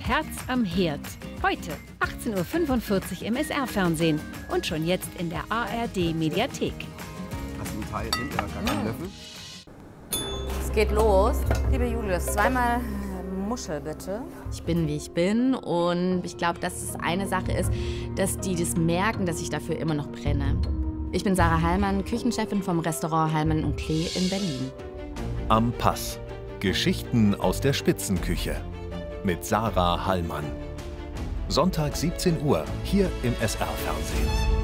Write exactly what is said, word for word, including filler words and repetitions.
Herz am Herd. Heute achtzehn Uhr fünfundvierzig im S R-Fernsehen und schon jetzt in der A R D-Mediathek. Hast du einen Teil hinter gar keinen Löffel? Es geht los. Liebe Julius, zweimal Muschel bitte. Ich bin, wie ich bin, und ich glaube, dass es eine Sache ist, dass die das merken, dass ich dafür immer noch brenne. Ich bin Sarah Hallmann, Küchenchefin vom Restaurant Hallmann und Klee in Berlin. Am Pass. Geschichten aus der Spitzenküche. Mit Sarah Hallmann. Sonntag siebzehn Uhr, hier im S R-Fernsehen.